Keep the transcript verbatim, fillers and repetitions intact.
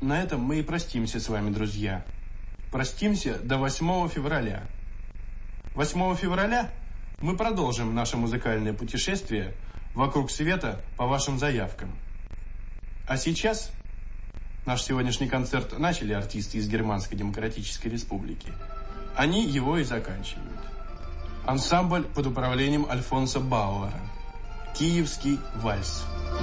на этом мы и простимся с вами, друзья. Простимся до восьмого февраля. восьмого февраля мы продолжим наше музыкальное путешествие вокруг света по вашим заявкам. А сейчас наш сегодняшний концерт начали артисты из Германской Демократической Республики. Они его и заканчивают. Ансамбль под управлением Альфонса Бауэра. «Киевский вальс».